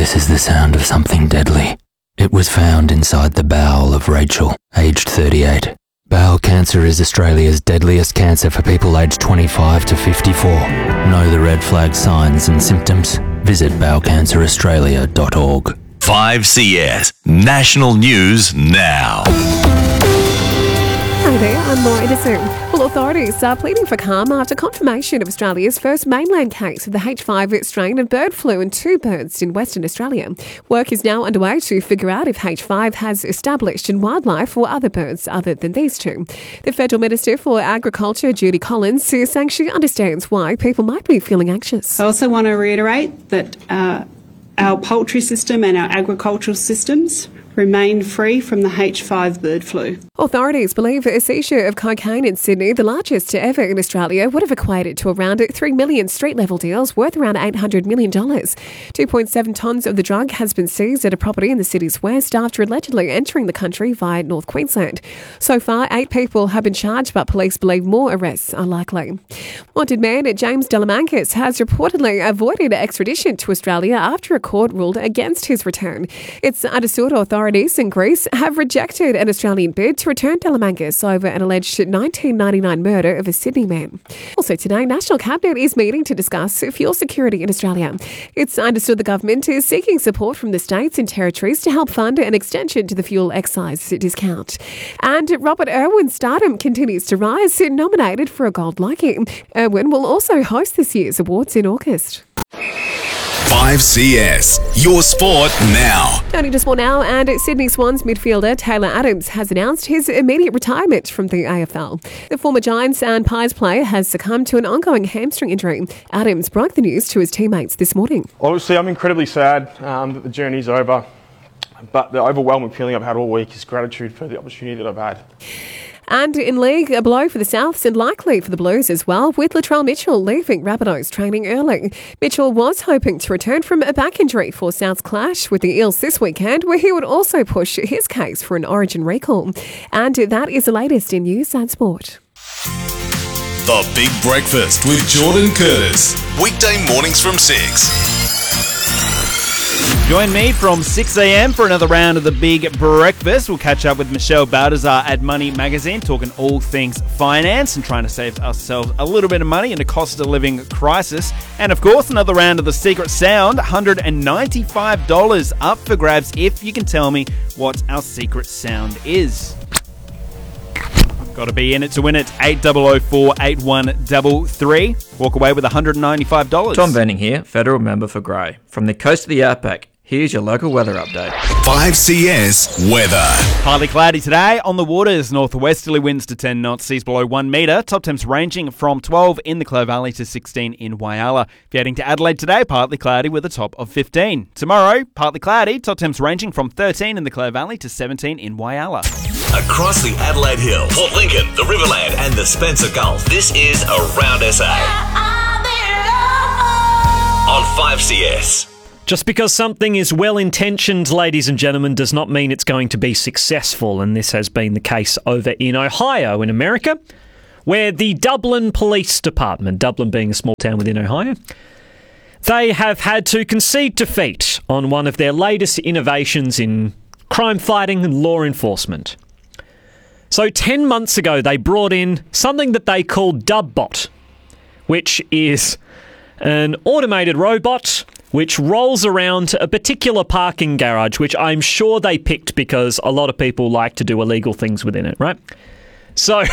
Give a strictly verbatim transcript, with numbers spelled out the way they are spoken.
This is the sound of something deadly. It was found inside the bowel of Rachel, aged thirty-eight. Bowel cancer is Australia's deadliest cancer for people aged twenty-five to fifty-four. Know the red flag signs and symptoms? Visit bowel cancer australia dot org. five C S National News Now. Hi there, I'm Laura Edison. Well, authorities are pleading for calm after confirmation of Australia's first mainland case of the H five strain of bird flu in two birds in Western Australia. Work is now underway to figure out if H five has established in wildlife or other birds other than these two. The Federal Minister for Agriculture, Judy Collins, is saying she understands why people might be feeling anxious. I also want to reiterate that uh, our poultry system and our agricultural systems remain free from the H five bird flu. Authorities believe a seizure of cocaine in Sydney, the largest ever in Australia, would have equated to around three million street-level deals worth around eight hundred million dollars. two point seven tonnes of the drug has been seized at a property in the city's west after allegedly entering the country via North Queensland. So far, eight people have been charged, but police believe more arrests are likely. Wanted man James Delamankis has reportedly avoided extradition to Australia after a court ruled against his return. It's understood authorities Authorities in Greece have rejected an Australian bid to return Delamankis over an alleged nineteen ninety-nine murder of a Sydney man. Also today, National Cabinet is meeting to discuss fuel security in Australia. It's understood the government is seeking support from the states and territories to help fund an extension to the fuel excise discount. And Robert Irwin's stardom continues to rise, nominated for a Gold Logie. Irwin will also host this year's awards in August. five C S, your sport now. Turning to sport now, and Sydney Swans midfielder Taylor Adams has announced his immediate retirement from the A F L. The former Giants and Pies player has succumbed to an ongoing hamstring injury. Adams broke the news to his teammates this morning. Obviously, I'm incredibly sad um, that the journey's over, but the overwhelming feeling I've had all week is gratitude for the opportunity that I've had. And in league, a blow for the Souths and likely for the Blues as well, with Latrell Mitchell leaving Rabbitohs training early. Mitchell was hoping to return from a back injury for South's clash with the Eels this weekend, where he would also push his case for an Origin recall. And that is the latest in news and sport. The Big Breakfast with Jordan Curtis. Weekday mornings from six. Join me from six a.m. for another round of the Big Breakfast. We'll catch up with Michelle Baldassar at Money Magazine, talking all things finance and trying to save ourselves a little bit of money in a cost of living crisis. And of course, another round of the Secret Sound, one hundred ninety-five dollars up for grabs if you can tell me what our secret sound is. Got to be in it to win it. eight zero zero four eight one three three. Walk away with one hundred ninety-five dollars. Tom Benning here, federal member for Grey. From the coast of the outback, here's your local weather update. five C S weather. Partly cloudy today on the waters. Northwesterly winds to ten knots, seas below one metre. Top temps ranging from twelve in the Clough Valley to sixteen in Whyalla. If you're heading to Adelaide today, partly cloudy with a top of fifteen. Tomorrow, partly cloudy. Top temps ranging from thirteen in the Clough Valley to seventeen in Whyalla. Across the Adelaide Hills, Port Lincoln, the Riverland and the Spencer Gulf, this is Around S A on five C S. Just because something is well-intentioned, ladies and gentlemen, does not mean it's going to be successful, and this has been the case over in Ohio, in America, where the Dublin Police Department, Dublin being a small town within Ohio, they have had to concede defeat on one of their latest innovations in crime fighting and law enforcement. So ten months ago, they brought in something that they call DubBot, which is an automated robot which rolls around a particular parking garage, which I'm sure they picked because a lot of people like to do illegal things within it, right? So